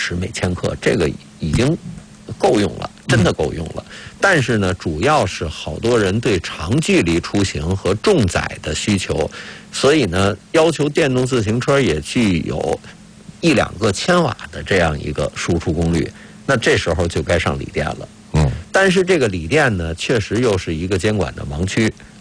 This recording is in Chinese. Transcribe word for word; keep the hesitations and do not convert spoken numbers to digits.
时每千克，这个已经够用了，真的够用了。但是呢，主要是好多人对长距离出行和重载的需求，所以呢，要求电动自行车也具有一两个千瓦的这样一个输出功率。那这时候就该上锂电了。嗯，但是这个锂电呢，确实又是一个监管的盲区